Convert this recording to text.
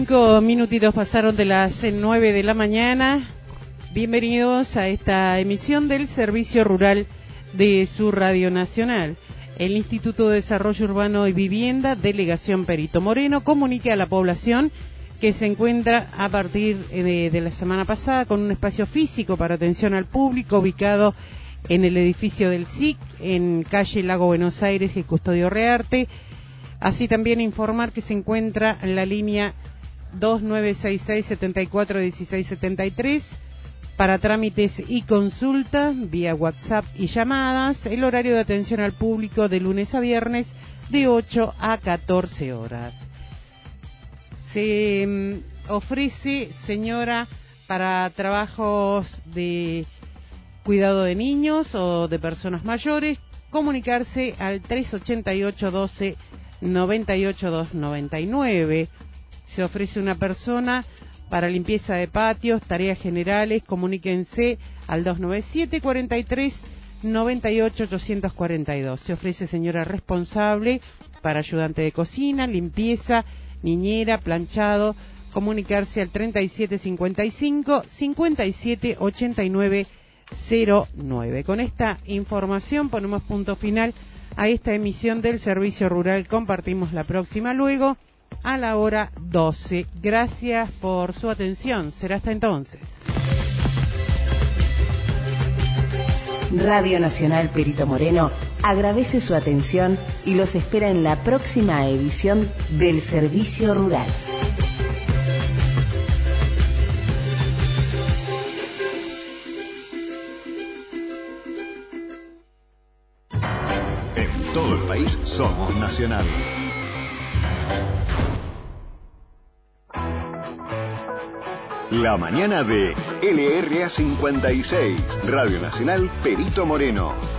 5 minutitos pasaron de las 9 de la mañana. Bienvenidos a esta emisión del Servicio Rural de su Radio Nacional. El Instituto de Desarrollo Urbano y Vivienda, Delegación Perito Moreno, comunica a la población que se encuentra a partir de la semana pasada con un espacio físico para atención al público ubicado en el edificio del SIC, en calle Lago Buenos Aires y Custodio Rearte. Así también informar que se encuentra en la línea 2966-741673 para trámites y consulta vía WhatsApp y llamadas. El horario de atención al público de lunes a viernes de 8 a 14 horas. Se ofrece, señora, para trabajos de cuidado de niños o de personas mayores, comunicarse al 388-12-98-299. Se ofrece una persona para limpieza de patios, tareas generales, comuníquense al 297-43-98-842. Se ofrece señora responsable para ayudante de cocina, limpieza, niñera, planchado, comunicarse al 3755-5789-09. Con esta información ponemos punto final a esta emisión del Servicio Rural. Compartimos la próxima luego a la hora 12. Gracias por su atención. Será hasta entonces. Radio Nacional Perito Moreno agradece su atención y los espera en la próxima edición del Servicio Rural. En todo el país somos Nacional. La mañana de LRA 56, Radio Nacional Perito Moreno.